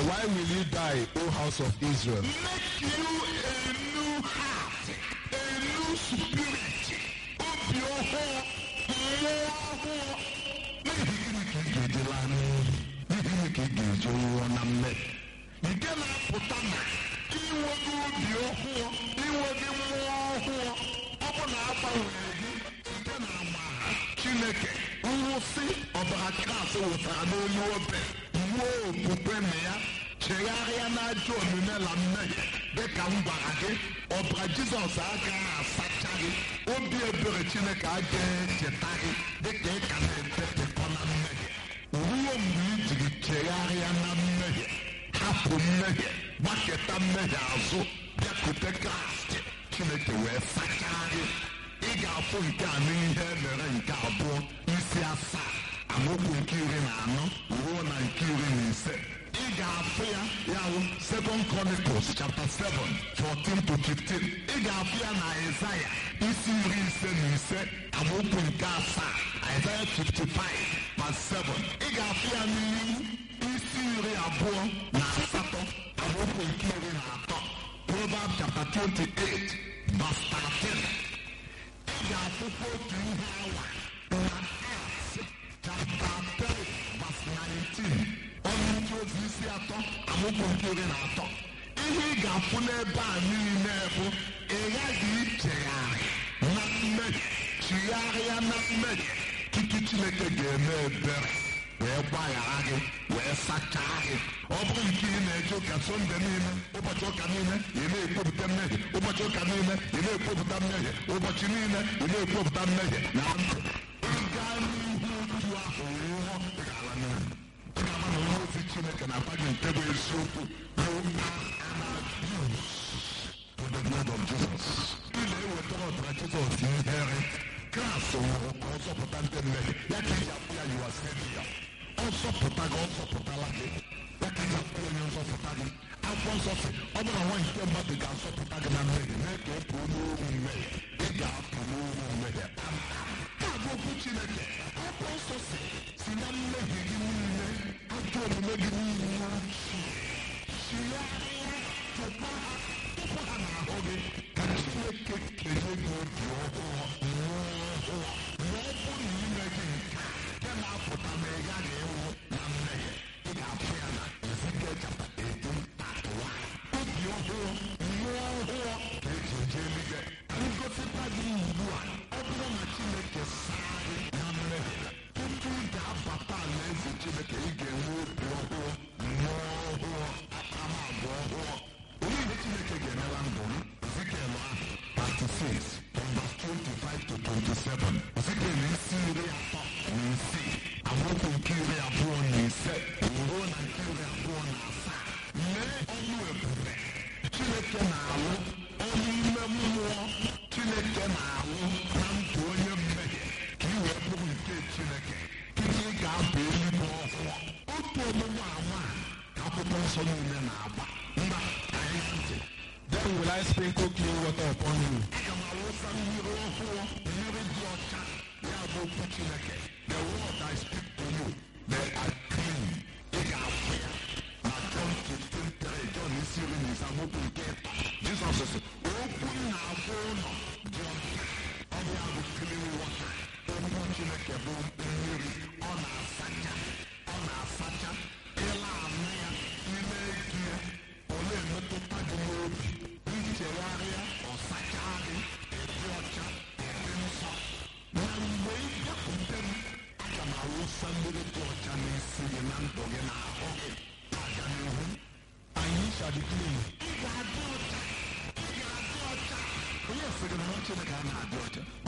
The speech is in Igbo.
Why will you die, O house of Israel? Make you a new heart, a new spirit. Obi ọhụụ, mmụọ ọhụụ. N'ihi gịnị ka ị ga-eji laa n'iyi? N'ihi gịnị ka ị ga-eji nwụọ na mmehie? Nke na-apụta na inweghị obi ọhụụ, inweghị mmụọ ọhụụ, ọ bụ na agbanwere gị site na amara Chineke. Nwụsị ọbara Kraịst wụsara n'elu obe, nwee okwukwe na ya, chegharịa n'ajọ omume na mmehie dịka m gwara gị. Ọbara Jizọs agaghị asacha gị, obi ebere Chineke agaghị echeta gị dịka ị ka na-etepịkọ na mmehie. Ruo mgbe ị jiri chegharịa na mmehie, hapụ mmehie, gbaketa mmehie azụ, bịakute Kraịst, Chineke wee sachaa gị. Ị ga-afụ nke a n'ihe mere nke abụọ isi 7 amaokwu nke 14 ruo na nke 15. Ị ga-afụ ya wụ 2 Chronicles chapter 7 14 to 15. Ị ga-afụ ya na Aịzaya isi 55 amaokwu nke 7, Aịzaya 55 verse 7. Ị ga-afụ ya n'ihu isi 28 amaokwu nke 13, Proverbs chapter 28 verse 13. Ị ga-afụkwa otu ihe awa na Acts chapter 3 verse 19. Ọnụ ndị ozi isi 3 amaokwu nke 13. Ihe ị ga-afụ n'ebe a niile bụ ị ghaghị ichegharị na mmehie, chigharịa na mmehie, tutu Chineke ga-eme ebere wee gbaghara gị, wee sachaa gị. Ọ bụrụ nke ị na-eje ụka Sọnde niile, ụbọchị ụka niile ị na-ekpopụta mmehie, ụbọchị ụka niile ị na-ekpopụta mmehie, ụbọchị niile ị na-ekpopụta mmehie na ndụ, ịga n'ihu otu ahụ rụọ gara n'ihu. Ị ga-ama na onye ozi Chineke na-agba gị nke bụ eziokwu to the blood of Jesus. Ị na-ewetara ọbara Jizọs ihere. Kraịst nwụrụ ka ọ zọpụta ndị mmehie, ya ka eji akpụ ya yiwa Savior. Ọ zọpụta gị, ọ zọpụtala gị, ya ka eji akpụ ya onye nzọpụta gị. Akwụkwọ nsọ sị ọ bụrụ na nwa nke mmadụ ga-azọpụta gị na mmehie, mee ka ị pụọ n'oru mmehie, ị ga-apụ n'oru mmehie. Ka bụ okwu Chineke. Akwụkwọ nsọ si na mmehie gị niile, ajọ omume gị niile chigharịa, tụpụ ha n'ahụ gị, ka Chineke kenye gị obi ọhụrụ. Ma ọ bụrụ na ime gị nke a na-apụta na ị gaghị ịnwụ na mmehie, ị ga-afụ ya na Ezekiel chapter 18:31. Obi ọhụrụ, mmụọ ọhụrụ ka eji eje eluigwe. Ngosikwa gị ugbu a, ọ bụrụ na Chineke saa gị na mmehie, tutu ị ga-abata alaeze Chineke, ị ga-enwe obi ọhụrụ, mmụọ ọhụrụ, akparamagwa ọhụrụ. Olee ihe Chineke ga-emela ndụ m? Ezekiel ahụ 36 verse 25 to 27. Ezekiel isi 36 amaokwu nke 25 ruo na nke 27. Lee ọnụ ebube Chineke na-alụ, ọnụ ime mmụọ Chineke na-alụ na ndụ onye mmehie, ka ị wee bụrụ nke Chineke, tutu ị ga-aba eluigwe ọhụrụ. Otu ọmụmụ ama ka akwụkwọ nsọ niile na-agba. Mba, ka anyị ntị. Then will I sprinkle clean water upon you. Aga m awụsa mmiri ọhụrụ, mmiri dị ọcha, ya bụ okwu Chineke. The word I speak to you, they are clean. Ị ga-afụ ya na John 15:3, John isi 10 amaokwu nke 3. Jizọs sị, okwu m na-agwa ụlọ dị ọcha. Ọ bụ ya bụ clean water. Okwu Chineke bụ mmiri, ọ na-asacha, ọ na-asacha. Ịla anụ ya, ime ike ya, olee mmetụta dị n'obi. Nchegharịa, ọ sachaa gị, ịdị ọcha, ịdị nsọ. Na mgbe ị bịakwute m, aga m awụsa mmiri dị ọcha n'isi gị, na ndụ gị, na ahụ gị. Aga n'ihu, And ye shall be clean. ị ga-adị ọcha, ị ga-adị ọcha. Onye sịrị na nwa Chineke a na-adị ọcha?